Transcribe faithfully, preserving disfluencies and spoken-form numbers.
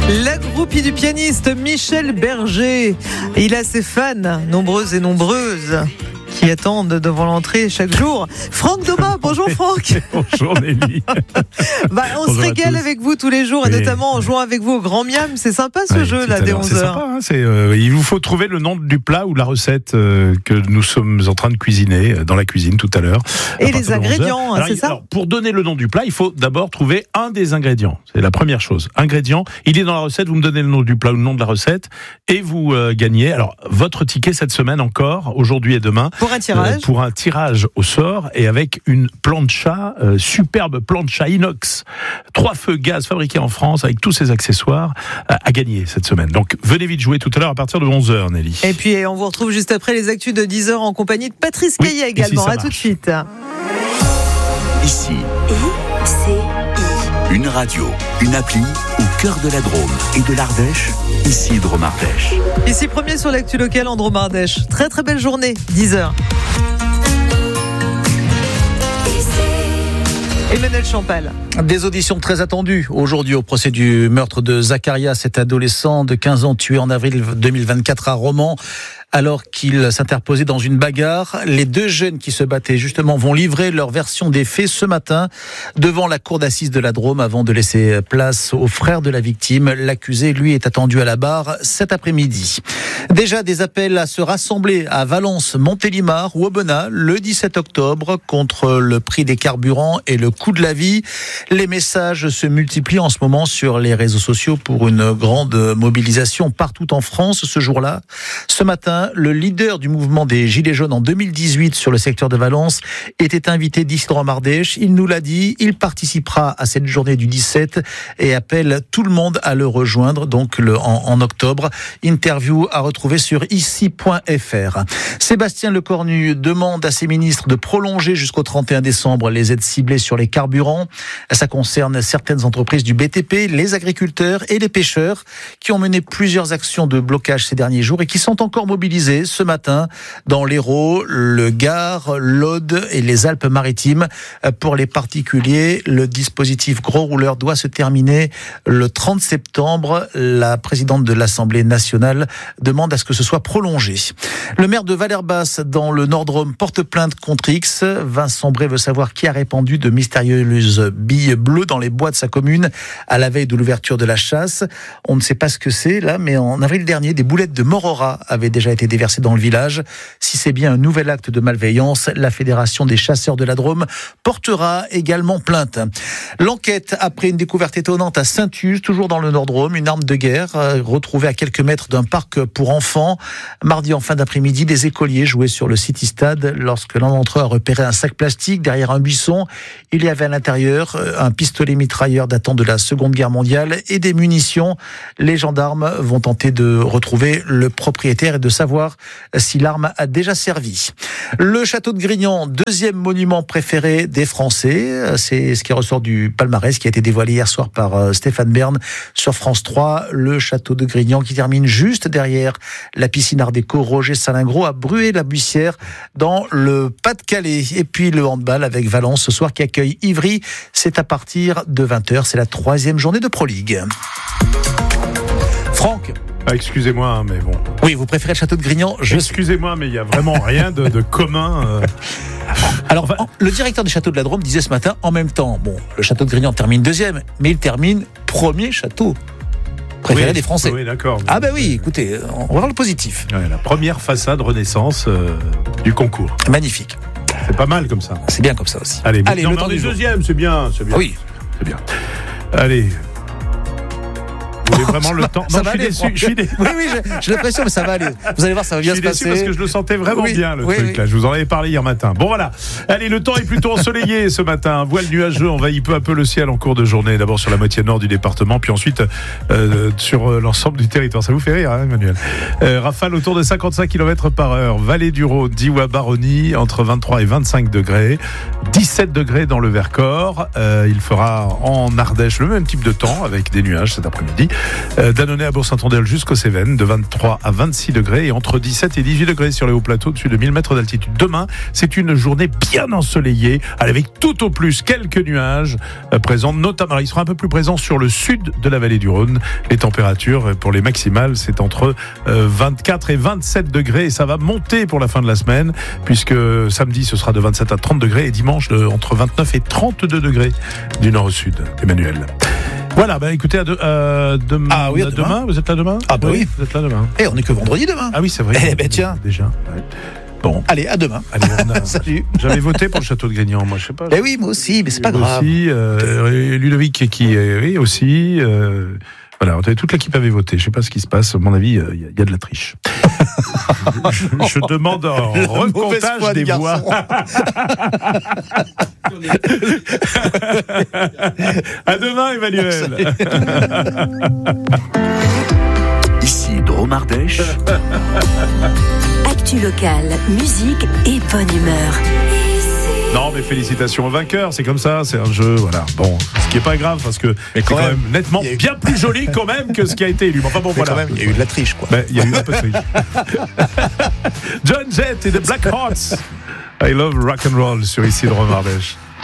La groupie du pianiste Michel Berger. Il a ses fans, nombreuses et nombreuses, qui attendent devant l'entrée chaque jour. Franck Doma, bonjour Franck. Bonjour Nelly. bah, on Bonjour se régale avec vous tous les jours, oui. et notamment en jouant avec vous au Grand Miam. C'est sympa ce ouais, jeu là dès onze heures. C'est sympa, hein, c'est, euh, il vous faut trouver le nom du plat ou de la recette euh, que nous sommes en train de cuisiner euh, dans la cuisine tout à l'heure. Et les ingrédients, alors, c'est ça alors, pour donner le nom du plat, il faut d'abord trouver un des ingrédients. C'est la première chose. Ingrédient, il est dans la recette, vous me donnez le nom du plat ou le nom de la recette et vous euh, gagnez. Alors, votre ticket cette semaine encore, aujourd'hui et demain. Pour un tirage. Euh, pour un tirage au sort et avec une plancha, euh, superbe plancha inox, trois feux gaz fabriqués en France avec tous ses accessoires euh, à gagner cette semaine. Donc venez vite jouer tout à l'heure à partir de onze heures, Nelly. Et puis on vous retrouve juste après les actus de dix heures en compagnie de Patrice Oui, Caillet également. ici, ça à tout de marche. suite. Ici, I C I. une radio, une appli au cœur de la Drôme et de l'Ardèche, ici Drôme Ardèche. Ici premier sur l'actu locale en Drôme Ardèche. Très très belle journée, dix heures. Emmanuel Champal. Des auditions très attendues aujourd'hui au procès du meurtre de Zakaria, cet adolescent de quinze ans tué en avril deux mille vingt-quatre à Romans, alors qu'il s'interposait dans une bagarre. Les deux jeunes qui se battaient justement vont livrer leur version des faits ce matin devant la cour d'assises de la Drôme avant de laisser place aux frères de la victime. L'accusé, lui, est attendu à la barre cet après-midi. Déjà des appels à se rassembler à Valence, Montélimar ou Aubenas le dix-sept octobre contre le prix des carburants et le coût de la vie. Les messages se multiplient en ce moment sur les réseaux sociaux pour une grande mobilisation partout en France ce jour-là. Ce matin, le leader du mouvement des Gilets jaunes en deux mille dix-huit sur le secteur de Valence était invité d'ici Drôme Ardèche. Il nous l'a dit, il participera à cette journée du dix-sept et appelle tout le monde à le rejoindre donc le, en, en octobre. Interview à retrouver sur ici point f r. Sébastien Lecornu demande à ses ministres de prolonger jusqu'au trente et un décembre les aides ciblées sur les carburants. Ça concerne certaines entreprises du B T P, les agriculteurs et les pêcheurs qui ont mené plusieurs actions de blocage ces derniers jours et qui sont encore mobilisés ce matin dans l'Hérault, le Gard, l'Aude et les Alpes-Maritimes. Pour les particuliers, le dispositif gros rouleur doit se terminer le trente septembre. La présidente de l'Assemblée nationale demande à ce que ce soit prolongé. Le maire de Valleyre-Basse dans le Nord-Drôme porte plainte contre X. Vincent Bray veut savoir qui a répandu de mystérieuses billes bleues dans les bois de sa commune à la veille de l'ouverture de la chasse. On ne sait pas ce que c'est là, mais en avril dernier, des boulettes de morora avaient déjà été déversées dans le village. Si c'est bien un nouvel acte de malveillance, la Fédération des chasseurs de la Drôme portera également plainte. L'enquête après une découverte étonnante à Saint-Uz, toujours dans le Nord-Drôme, une arme de guerre retrouvée à quelques mètres d'un parc pour enfants. Mardi en fin d'après-midi, des écoliers jouaient sur le City Stade lorsque l'un d'entre eux a repéré un sac plastique derrière un buisson. Il y avait à l'intérieur un pistolet mitrailleur datant de la Seconde Guerre mondiale et des munitions. Les gendarmes vont tenter de retrouver le propriétaire et de savoir si l'arme a déjà servi. Le château de Grignan, deuxième monument préféré des Français. C'est ce qui ressort du palmarès qui a été dévoilé hier soir par Stéphane Bern sur France trois. Le château de Grignan qui termine juste derrière la piscine Art déco Roger Salingro à Bruay-la-Bussière dans le Pas-de-Calais. Et puis le handball avec Valence ce soir qui accueille Ivry. C'est à partir de vingt heures. C'est la troisième journée de Pro League. Franck. Ah, excusez-moi, hein, mais bon. Oui, vous préférez le château de Grignan. Je... Excusez-moi, mais il n'y a vraiment rien de, de commun. Euh... Alors, enfin, le directeur du château de la Drôme disait ce matin, en même temps, bon, le château de Grignan termine deuxième, mais il termine premier château préféré oui, des Français. Oui, d'accord. Ah bah oui, écoutez, on va voir le positif. Ouais, la première façade Renaissance euh, du concours. Magnifique. C'est pas mal comme ça. C'est bien comme ça aussi. Allez, Allez non, le mais temps on du est jour. deuxième, c'est bien, c'est bien. Oui. C'est bien. Allez. Vous avez vraiment le temps. Ça Non, va je suis aller, déçu. Franck. Je suis déçu. Oui, oui, j'ai, j'ai l'impression, mais ça va aller. Vous allez voir, ça va bien Je se suis déçu passer. parce que je le sentais vraiment Oui, bien, le oui, truc oui. là. Je vous en avais parlé hier matin. Bon voilà. Allez, le temps est plutôt ensoleillé ce matin. Voile nuageux envahit peu à peu le ciel en cours de journée. D'abord sur la moitié nord du département, puis ensuite euh, sur euh, l'ensemble du territoire. Ça vous fait rire, hein, Emmanuel euh, Rafale autour de cinquante-cinq kilomètres par heure. Vallée du Rhône, Diwa, Baronnie, entre vingt-trois et vingt-cinq degrés. dix-sept degrés dans le Vercors. Euh, il fera en Ardèche le même type de temps avec des nuages cet après-midi. Euh, Dannonay à Bourg-Saint-Andéol jusqu'aux Cévennes, de vingt-trois à vingt-six degrés et entre dix-sept et dix-huit degrés sur les hauts plateaux au-dessus de mille mètres d'altitude. Demain, c'est une journée bien ensoleillée, avec tout au plus quelques nuages euh, présents, notamment, il sera un peu plus présent sur le sud de la vallée du Rhône. Les températures pour les maximales, c'est entre euh, vingt-quatre et vingt-sept degrés et ça va monter pour la fin de la semaine, puisque samedi, ce sera de vingt-sept à trente degrés et dimanche, de, entre vingt-neuf et trente-deux degrés du nord au sud. Emmanuel. Voilà, bah écoutez, à, de, euh, demain, ah oui, à à demain. demain. Vous êtes là demain? Ah bah oui, oui. Vous êtes là demain. Et on est que vendredi demain. Ah oui, c'est vrai. Eh ben tiens. Déjà. Ouais. Bon. Allez, à demain. Allez, on a... Salut. J'avais voté pour le château de Grignan, moi, je sais pas. Eh oui, moi aussi, mais c'est pas grave. Aussi, euh, Ludovic qui, euh, oui, aussi. Euh, voilà, toute l'équipe avait voté. Je sais pas ce qui se passe. À mon avis, il euh, y, y a de la triche. je, je, je demande un recomptage des voix. À demain, Emmanuel. Ici Drôme Ardèche. Actu locale, musique et bonne humeur. Non, mais félicitations aux vainqueurs, c'est comme ça, c'est un jeu, voilà. Bon, ce qui est pas grave parce que c'est quand même, même nettement eu... bien plus joli quand même que ce qui a été élu. Enfin bon, mais voilà. Quand même, il y a eu de la triche, quoi. Ben, il y a eu un peu de triche. John Jett et The Black Hearts. I love rock and roll sur Ici Drôme Ardèche.